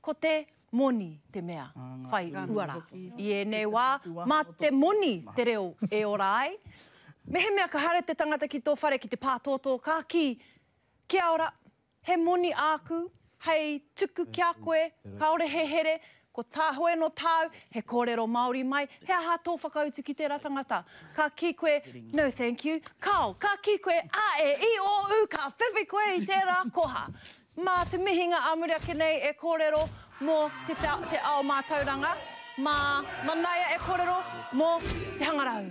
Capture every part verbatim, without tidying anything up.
ko te moni te mea, whai uara. I e nei wā, mā te moni te reo e ora ai. Me he mea ka hare te tangata ki tō whare ki te pātōtō, ka ki, kia ora, he moni āku, hei tuku kia koe, kaore he here, ko tā hoe no tāu, he kōrero Māori mai, he aha tō whakautu ki tērā tangata. Ka ki koe, no thank you, kao, ka ki koe, a e i o u, ka whiwhi koe i tērā koha. Mā te mihinga amuria ke nei e kōrero mō te, te, te ao mātauranga, mā manaia e kōrero mō te hangarau.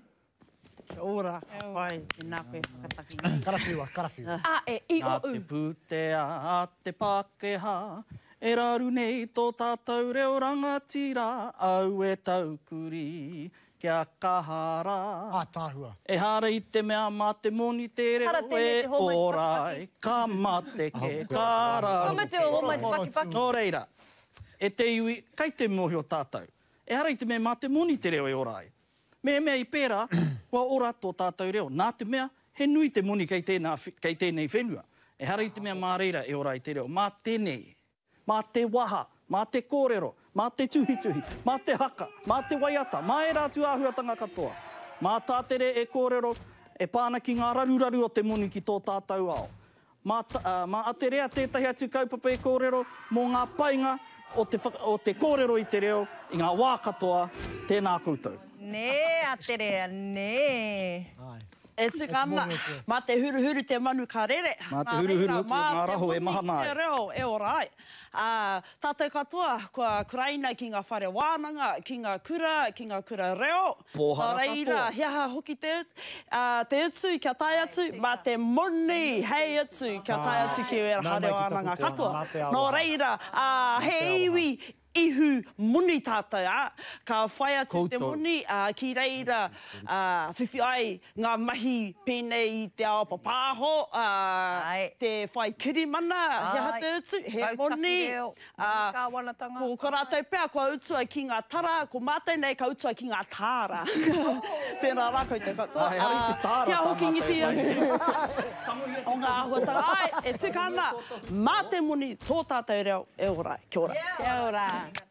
Ora, vai, te nā koe whakataki. Karawhiua, karawhiua. A e i o u. Nā te pūtea, a te Pākehā, e raru nei tō tātou reo rangatira, au e taukuri, kia kahara. Ah, tāhua. E hara i te mea mā te moni te reo e orai, ka mate ke, ka raru. Ka mate o homai te paki paki. Nō reira, e te iwi, kai te mohi o tātou. E hara i te mea mā te moni te reo e orai. Me mea i pērā, kua ora tō tātou reo. Nā te mea, he nui te moni kei, tēnā, kei tēnei whenua. E hara i te mea mā reira e orai te reo. Mā tēnei, mā te waha, mā te kōrero, mā te tuhituhi, mā te haka, mā te waiata, mā e rātu āhuatanga katoa. Mā tātere e kōrero, e pāna ki ngā raruraru o te moni ki tō tātou ao. Mā, uh, mā aterea tētahi atu kaupapa e kōrero, mō ngā painga o te, o te kōrero i te reo, i ngā wā katoa, tēnā koutou. Nē, aterea, nē. E te kama, mā te huruhuru te manu ka rere. Mā te huruhuru ki ngā raho e maha nai. Mā te reo e orai. Uh, tātou katoa, kua kuraina ki ngā whare wānanga, ki ngā kura, ki ngā kura reo. Pōhara katoa. Reira, hiaha hoki te, uh, te utu, kia tai atu, mā te moni, hei atu, kia tai atu ki e hare wānanga katoa. Nō reira, uh, he iwi, ihu muni tātou, a. Ka whai atu te muni, uh, ki reira, uh, whiwhi ai ngā mahi pēnei i te ao papāho, uh, te whai kirimana, hiaha te utu, he moni. Uh, ko ko rātou pēr, ko utua ki ngā tara, ko mātai nei ka utua ki ngā tāra. Pēnā rākau te katoa. Ai, hari te tāra tā hoki ngiti mātai. O ngā ahuatanga. Ai, e tikana, mā te muni, tō tātou reo, e orai. Kia ora. Kia ora.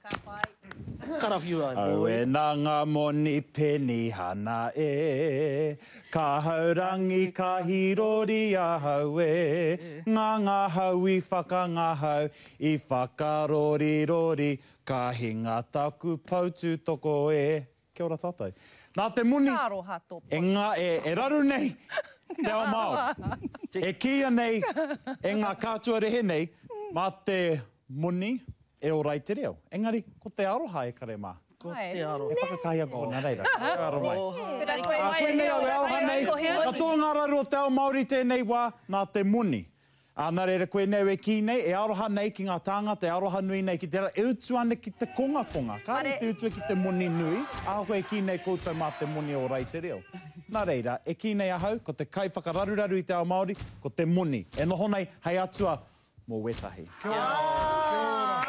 Karawhiua. Au e nā ngā moni peni hana e, ka haurangi ka hirori ahau e, ngā ngā hau i whakangahau, i whakarorirori, ka hinga taku pautu toko e. Kia ora tātou. Nā te muni, e, ngā, e, e raru nei, te ao Māori. E kia nei, e ngā kātua rehe nei, mā te muni, e orai te reo. Engari, ko te aroha e kare mā. Ko te aroha. E whakakahia ko nā reira. Te aro mai. A koe nei au e aroha nei. Ka tō ngā raru o te ao Māori tēnei wā, nā te muni. A nā reira koe nei e ki nei, e aroha nei ki ngā tāngata, e aroha nui nei ki te rā. E utu ane ki te konga konga. Ka re te utua ki te muni nui, a koe ki nei koutou mā te muni o rai te reo. Nā reira, e ki nei ahau, ko te kai whakararuraru i te ao Māori, ko te muni. E noho nei, hei atua, mō wetahi. Kia ora.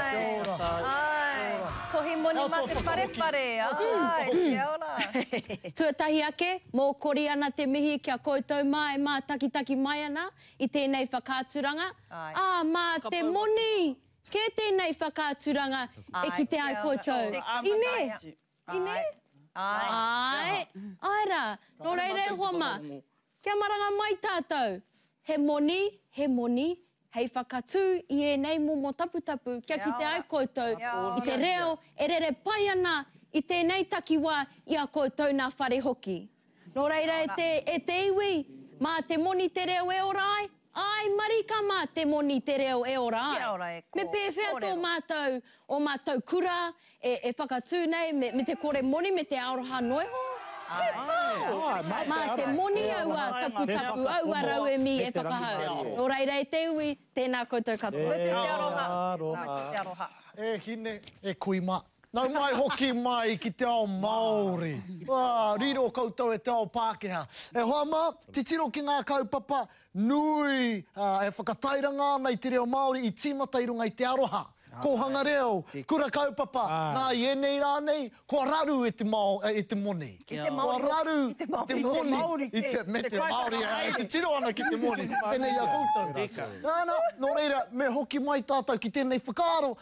Kohi moni mā te whare whare. Ai, kia ora. Tuatahi ake, mō kori ana te mihi kia koutou mai, mā takitaki mai ana i tēnei whakāturanga. Ah, mā te moni, ke tēnei whakāturanga e ki te ai koutou. Ine? Ine? Ai. Ai rā, nō reire hoa mā. Kia maranga mai tātou. He moni, he moni, hei whakatū i e nei mō mō taputapu, kia ki te ai koutou, i te reo, e rere pai ana i tēnei takiwā i a koutou nā whare hoki. Nō reira e te, e te iwi, mā te moni te reo e orai, ai marika mā te moni te reo e orai. Kia ora e ko. Me pēwhea tō mātou, o mātou kura, e, e whakatū nei, me, me te kore moni, me te aroha noiho. Mā te moni au a tapu tapu, au a rau e mi e whakahau. Nō reira e te ui, tēnā koutou katoa. Te aroha. Te aroha. E hine, e kuima. Nau mai hoki mai ki te ao Māori. Wā, riro koutou e te ao Pākehā. E hoa mā, titiro ki ngā kaupapa, nui, uh, e whakatairanga nei te reo Māori i tīmata i runga i te aroha. Ko hanga reo, kura kaupapa, nā ienei rānei, kua raru e te, mao, e te moni. Kua raru i te moni. I te, me te Māori, e te tiro ana ki te moni. Tēnei a koutou. Nāna, nō reira, me hoki mai tātou ki tēnei whakaaro,